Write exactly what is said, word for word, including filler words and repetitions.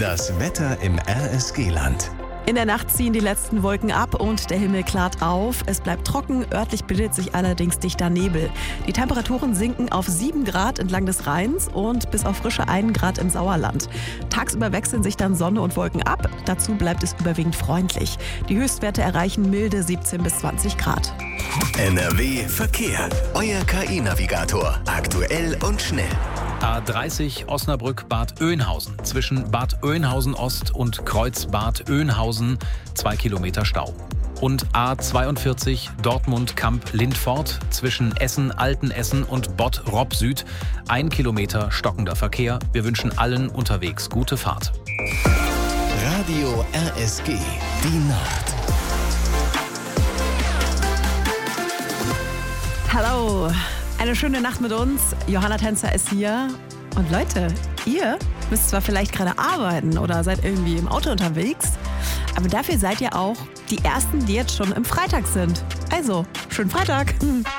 Das Wetter im R S G-Land. In der Nacht ziehen die letzten Wolken ab und der Himmel klart auf. Es bleibt trocken, örtlich bildet sich allerdings dichter Nebel. Die Temperaturen sinken auf sieben Grad entlang des Rheins und bis auf frische einen Grad im Sauerland. Tagsüber wechseln sich dann Sonne und Wolken ab. Dazu bleibt es überwiegend freundlich. Die Höchstwerte erreichen milde siebzehn bis zwanzig Grad. N R W Verkehr. Euer K I-Navigator. Aktuell und schnell. A dreißig Osnabrück Bad Oeynhausen. Zwischen Bad Oeynhausen Ost und Kreuz Bad Oeynhausen zwei Kilometer Stau. Und A zweiundvierzig Dortmund Kamp Lindfort zwischen Essen Altenessen und Bott Ropp Süd ein Kilometer stockender Verkehr. Wir wünschen allen unterwegs gute Fahrt. Radio R S G. Die Nacht. Hallo, eine schöne Nacht mit uns. Johanna Tänzer ist hier. Und Leute, ihr müsst zwar vielleicht gerade arbeiten oder seid irgendwie im Auto unterwegs, aber dafür seid ihr auch die Ersten, die jetzt schon im Freitag sind. Also, schönen Freitag.